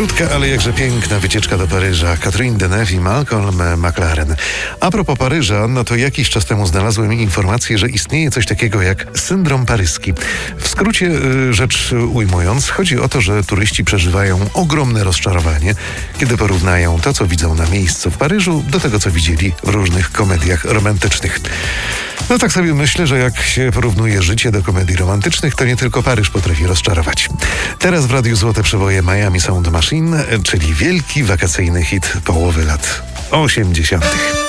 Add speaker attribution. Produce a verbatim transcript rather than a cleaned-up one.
Speaker 1: Krótka, ale jakże piękna wycieczka do Paryża. Catherine Deneuve i Malcolm McLaren. A propos Paryża, no to jakiś czas temu znalazłem informację, że istnieje coś takiego jak syndrom paryski. W skrócie y, rzecz ujmując, chodzi o to, że turyści przeżywają ogromne rozczarowanie, kiedy porównają to, co widzą na miejscu w Paryżu, do tego, co widzieli w różnych komediach romantycznych. No tak sobie myślę, że jak się porównuje życie do komedii romantycznych, to nie tylko Paryż potrafi rozczarować. Teraz w Radiu Złote Przeboje Miami Sound Machine, czyli wielki wakacyjny hit połowy lat osiemdziesiątych.